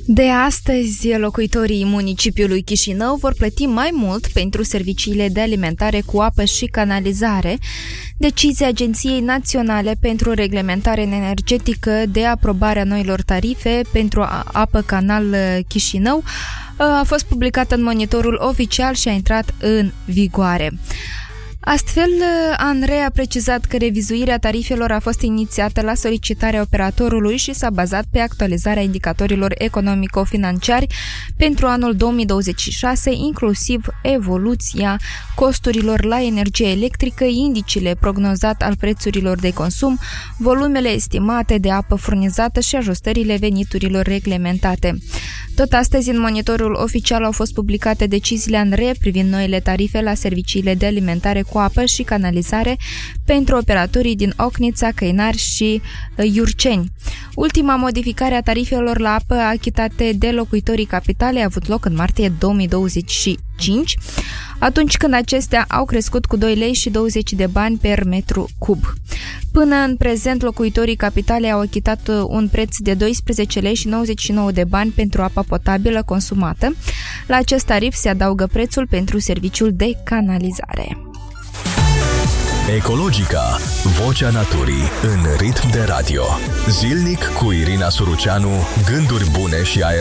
De astăzi, locuitorii municipiului Chișinău vor plăti mai mult pentru serviciile de alimentare cu apă și canalizare. Decizia Agenției Naționale pentru Reglementare Energetică de aprobarea noilor tarife pentru apă canal Chișinău a fost publicată în monitorul oficial și a intrat în vigoare. Astfel, ANRE a precizat că revizuirea tarifelor a fost inițiată la solicitarea operatorului și s-a bazat pe actualizarea indicatorilor economico-financiari pentru anul 2026, inclusiv evoluția costurilor la energie electrică, indicele prognozat al prețurilor de consum, volumele estimate de apă furnizată și ajustările veniturilor reglementate. Tot astăzi, în monitorul oficial au fost publicate deciziile ANRE privind noile tarife la serviciile de alimentare cu apă și canalizare pentru operatorii din Ocnița, Căinari și Iurceni. Ultima modificare a tarifelor la apă achitate de locuitorii capitalei a avut loc în martie 2025, atunci când acestea au crescut cu 2 lei și 20 de bani per metru cub. Până în prezent, locuitorii capitalei au achitat un preț de 12 lei și 99 de bani pentru apa potabilă consumată. La acest tarif se adaugă prețul pentru serviciul de canalizare. Ecologica, vocea naturii în ritm de radio. Zilnic cu Irina Suruceanu, gânduri bune și aer